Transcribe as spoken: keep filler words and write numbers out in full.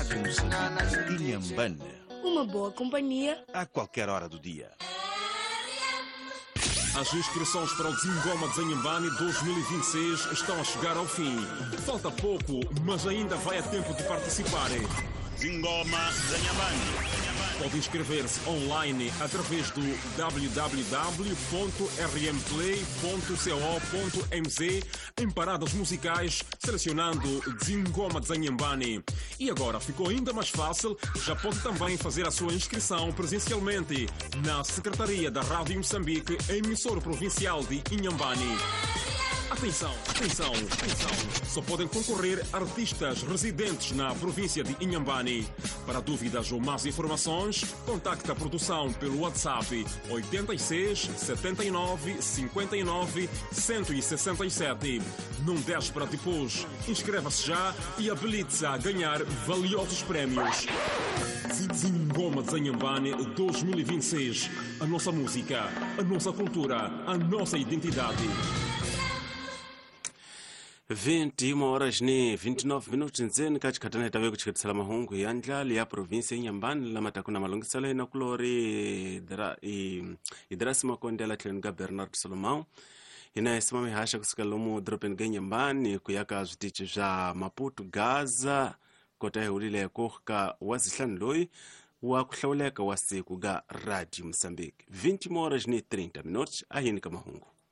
Rádio Moçambique, Inhambane. Uma boa companhia A qualquer hora do dia. As inscrições para o Zingoma de Inhambane dois mil e vinte e seis estão a chegar ao fim. Falta pouco, mas ainda vai a tempo de participar. Zingoma de Inhambane. Pode inscrever-se online através do w w w ponto r m play ponto co ponto m z em paradas musicais, selecionando Zingoma de Inhambane. E agora ficou ainda mais fácil, já pode também fazer a sua inscrição presencialmente na Secretaria da Rádio Moçambique, emissora provincial de Inhambane. Atenção, atenção, atenção. Só podem concorrer artistas residentes na província de Inhambane. Para dúvidas ou mais informações, contacte a produção pelo WhatsApp oito seis, sete nove, cinco nove, um seis sete. Não deixe para depois. Inscreva-se já e habilite-se a ganhar valiosos prémios. Zingoma de Inhambane dois mil e vinte e seis. A nossa música, a nossa cultura, a nossa identidade. vinte e uma horas ni vinte e nove minutos ntseni ka chikhatana itawe kuchikhatisela mahungu ya ndlali ya provinsi Inhambane lama takuna malungiselo ina kulori dra i idrasi makonde la tleni ga Bernard Solomon ina isima mihasha kusika lomu dropen ga Inhambane kuyaka zwitichi vya Maputo Gaza kota hulile kuhka wazihlani loyi wa kuhlawuleka wa siku ga Radio Moçambique. vinte e uma horas ni trinta minutos ahini ka mahungu.